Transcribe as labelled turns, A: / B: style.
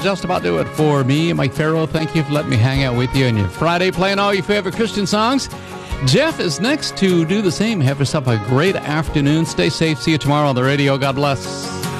A: Just about do it for me, Mike Farrell. Thank you for letting me hang out with you on your Friday, playing all your favorite Christian songs. Jeff is next to do the same. Have yourself a great afternoon. Stay safe. See you tomorrow on the radio. God bless.